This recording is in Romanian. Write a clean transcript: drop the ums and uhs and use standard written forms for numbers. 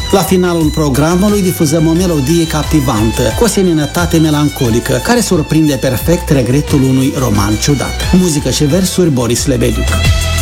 La finalul programului difuzăm o melodie captivantă, cu o seninătate melancolică, care surprinde perfect regretul unui roman ciudat. Muzică și versuri Boris Lebediuc.